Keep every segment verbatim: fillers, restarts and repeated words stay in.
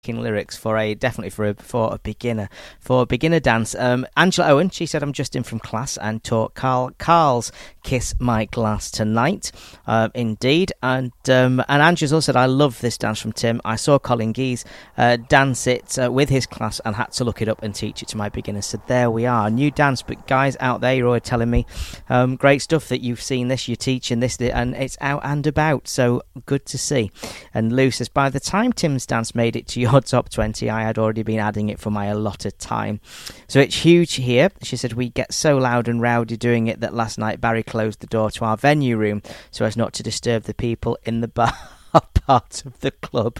lyrics for a definitely for a for a beginner for a beginner dance. um Angela Owen, she said, I'm just in from class and taught Carl Carl's Kiss My Glass tonight. Uh, indeed. And um and Angela's also said, I love this dance from Tim. I saw Colin Geese uh, dance it uh, with his class and had to look it up and teach it to my beginners. So there we are, new dance. But guys out there, you're always telling me um great stuff that you've seen this, you're teaching this, and it's out and about, so good to see. And Lou says, by the time Tim's dance made it to your top twenty, I had already been adding it for my allotted time. So it's huge here. She said, we get so loud and rowdy doing it that last night Barry closed the door to our venue room so as not to disturb the people in the bar part of the club.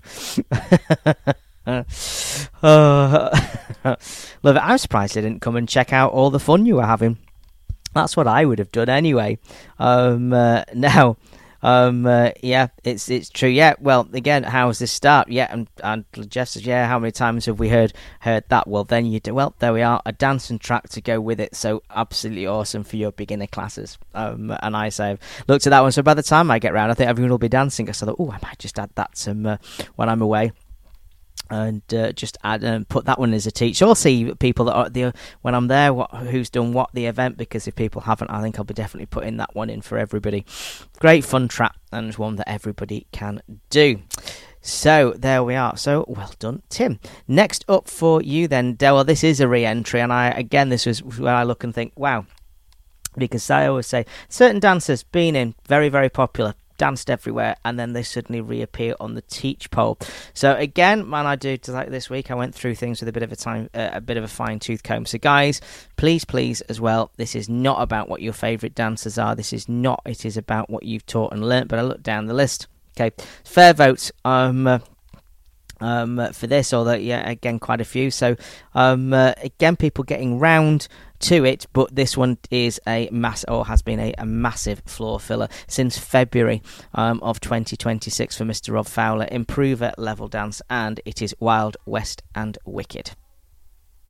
oh. Love it. I'm surprised they didn't come and check out all the fun you were having. That's what I would have done anyway. Um, uh, now, Um, uh, yeah, it's it's true. Yeah, well, again, how's this start? Yeah, and, and Jeff says, yeah, how many times have we heard heard that? Well, then you do. Well, there we are, a dancing track to go with it. So absolutely awesome for your beginner classes. Um, and I say, I've looked at that one. So by the time I get round, I think everyone will be dancing. So I thought, oh, I might just add that some uh, when I'm away. And uh, just add and put that one as a teach. I'll see people that are the when I'm there, what, who's done what the event, because if people haven't, I think I'll be definitely putting that one in for everybody. Great fun track, and one that everybody can do. So there we are. So well done, Tim. Next up for you then, Del. Well, this is a re-entry, and I again, this was where I look and think, wow, because I always say certain dancers been in very very popular, danced everywhere, and then they suddenly reappear on the teach poll. So again, man, I do like this week, I went through things with a bit of a time uh, a bit of a fine-tooth comb. So guys, please please as well, this is not about what your favorite dancers are. This is not, it is about what you've taught and learnt. But I look down the list. Okay, fair votes um uh, um uh, for this, although yeah, again, quite a few. So um uh, again, people getting round to it, but this one is a mass or has been a, a massive floor filler since February um, of twenty twenty-six for Mister Rob Fowler. Improver level dance, and it is Wild West and Wicked.